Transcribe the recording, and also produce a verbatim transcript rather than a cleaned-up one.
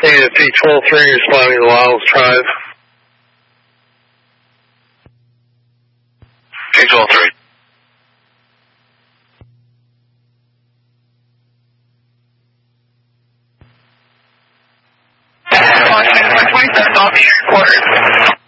And P twelve three responding to Lyles Drive. P twelve three. twenty-seven off the quarters.